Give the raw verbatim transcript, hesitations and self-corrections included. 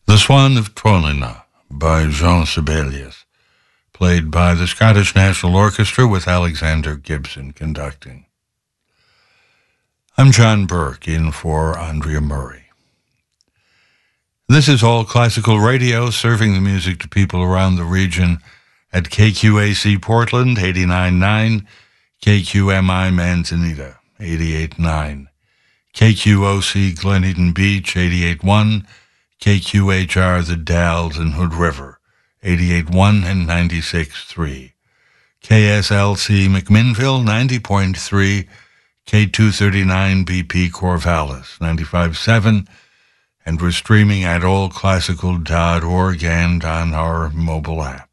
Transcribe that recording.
The Swan of Trollina by Jean Sibelius, played by the Scottish National Orchestra with Alexander Gibson conducting. I'm John Burke, in for Andrea Murray. This is All Classical Radio, serving the music to people around the region at K Q A C Portland, eighty-nine point nine, K Q M I Manzanita, eighty-eight point nine, K Q O C Glen Eden Beach, eighty-eight point one, K Q H R The Dalles and Hood River, eighty-eight point one and ninety-six point three, K S L C McMinnville, ninety point three, K two thirty-nine B P Corvallis, ninety-five point seven, and we're streaming at all classical dot org and on our mobile app.